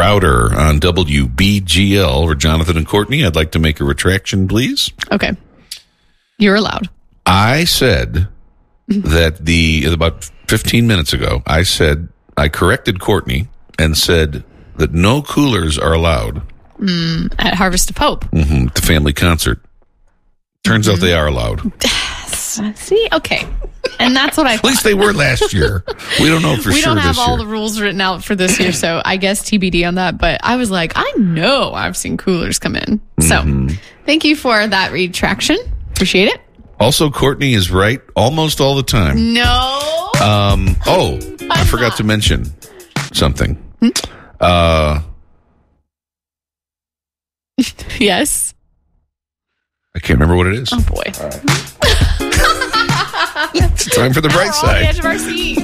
Crowder on WBGL, or Jonathan and Courtney. I'd like to make a retraction, please. Okay. You're allowed. I said that about 15 minutes ago, I corrected Courtney and said that no coolers are allowed. At Harvest of Hope. The family concert. Turns out they are allowed. See? Okay. And that's what At least they were last year. We don't know for sure this year. We don't have all the rules written out for this year, so I guess TBD on that. But I was like, I know I've seen coolers come in. So thank you for that retraction. Appreciate it. Also, Courtney is right almost all the time. No. I forgot to mention something. Yes. I can't remember what it is. Oh, boy. It's time for the bright side. On the edge of our seat.